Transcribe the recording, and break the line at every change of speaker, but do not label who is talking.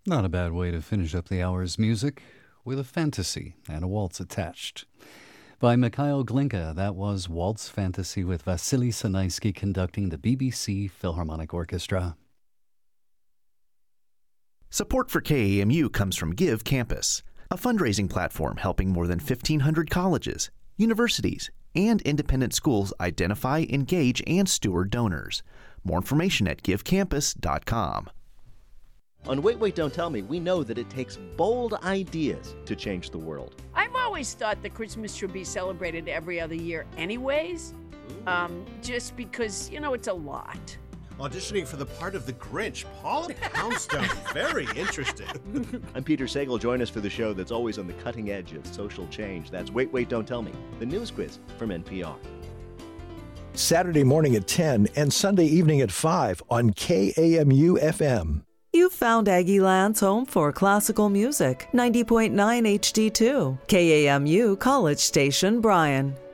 Not a bad way to finish up the hour's music, with a fantasy and a waltz attached. By Mikhail Glinka, that was Waltz Fantasy with Vasily Sanaisky conducting the BBC Philharmonic Orchestra.
Support for KAMU comes from Give Campus, a fundraising platform helping more than 1,500 colleges, universities, and independent schools identify, engage, and steward donors. More information at givecampus.com.
On Wait, Wait, Don't Tell Me, we know that it takes bold ideas to change the world.
I've always thought that Christmas should be celebrated every other year anyways, just because, it's a lot.
Auditioning for the part of the Grinch, Paula Poundstone. Very interesting.
I'm Peter Sagal. Join us for the show that's always on the cutting edge of social change. That's Wait, Wait, Don't Tell Me, the news quiz from NPR.
Saturday morning at 10 and Sunday evening at 5 on KAMU FM.
You found Aggieland's home for classical music, 90.9 HD2, KAMU College Station, Bryan.